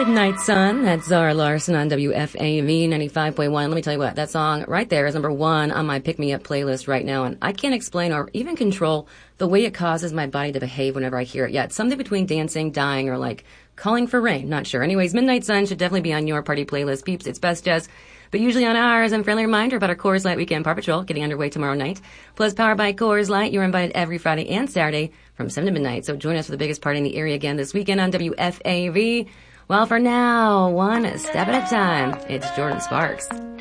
Midnight Sun, that's Zara Larson on WFAV 95.1. Let me tell you what, that song right there is number one on my Pick Me Up playlist right now, and I can't explain or even control the way it causes my body to behave whenever I hear it yet. Something between dancing, dying, or like calling for rain, not sure. Anyways, Midnight Sun should definitely be on your party playlist, peeps. It's best jazz, but usually on ours. And friendly reminder about our Coors Light Weekend Paw Patrol getting underway tomorrow night. Plus, powered by Coors Light, you're invited every Friday and Saturday from 7 to midnight. So join us for the biggest party in the area again this weekend on WFAV. Well, for now, one step at a time, it's Jordan Sparks.